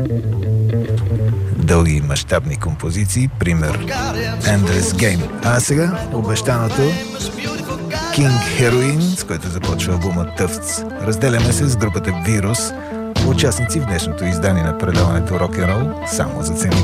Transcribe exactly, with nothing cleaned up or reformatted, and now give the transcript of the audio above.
Дълги мащабни композиции, пример Endless Game. А сега обещаното King Heroin, с който започва албумът Тъфтс. Разделяме се с групата Вирус, участници в днешното издание на предаването Рок н Рол само за цени